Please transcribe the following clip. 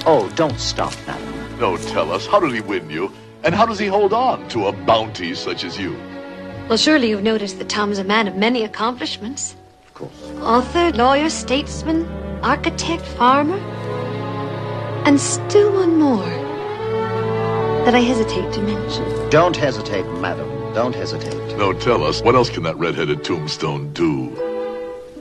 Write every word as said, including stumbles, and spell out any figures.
Oh, don't stop, madam. No, tell us, how did he win you? And how does he hold on to a bounty such as you? Well, surely you've noticed that Tom is a man of many accomplishments. Of course. Author, lawyer, statesman, architect, farmer. And still one more that I hesitate to mention. Don't hesitate, madam. Don't hesitate. No, tell us, what else can that red-headed tombstone do?